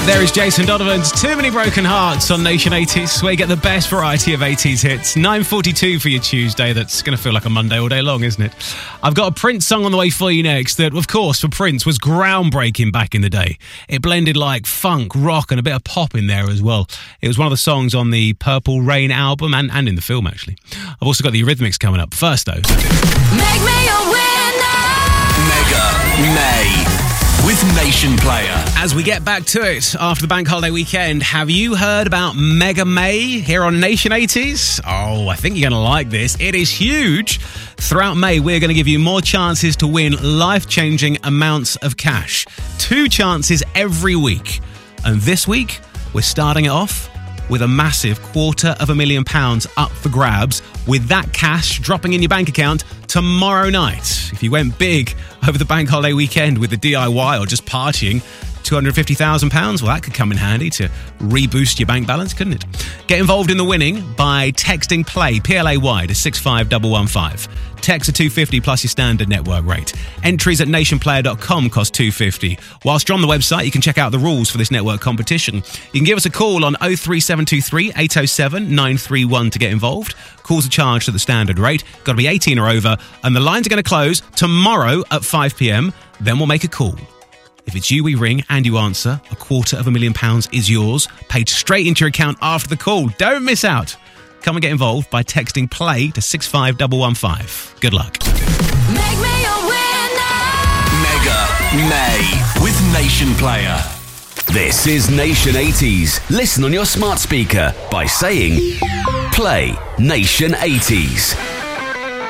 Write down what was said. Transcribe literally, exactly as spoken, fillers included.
There is Jason Donovan's Too Many Broken Hearts on Nation eighties, where you get the best variety of eighties hits. nine forty-two for your Tuesday. That's going to feel like a Monday all day long, isn't it? I've got a Prince song on the way for you next that, of course, for Prince was groundbreaking back in the day. It blended like funk, rock and a bit of pop in there as well. It was one of the songs on the Purple Rain album and, and in the film, actually. I've also got the Eurythmics coming up. First, though... Make me a winner! Mega May with Nation Player. As we get back to it after the bank holiday weekend, have you heard about Mega May here on Nation eighties? Oh, I think you're going to like this. It is huge. Throughout May, we're going to give you more chances to win life-changing amounts of cash. Two chances every week. And this week, we're starting it off with a massive quarter of a million pounds up for grabs, with that cash dropping in your bank account tomorrow night. If you went big over the bank holiday weekend with the D I Y or just partying, two hundred fifty thousand pounds, well, that could come in handy to reboost your bank balance, couldn't it? Get involved in the winning by texting PLAY, P L A Y, to six five one one five. Text are two hundred fifty plus your standard network rate. Entries at nation player dot com cost two hundred fifty. Whilst you're on the website, you can check out the rules for this network competition. You can give us a call on oh three seven two three, eight oh seven, nine three one to get involved. Calls are charged at the standard rate. Got to be eighteen or over. And the lines are going to close tomorrow at five p.m. Then we'll make a call. If it's you we ring and you answer, a quarter of a million pounds is yours, paid straight into your account after the call. Don't miss out. Come and get involved by texting PLAY to six five one one five. Good luck. Make me a winner! Mega May with Nation Player. This is Nation eighties. Listen on your smart speaker by saying Play Nation eighties.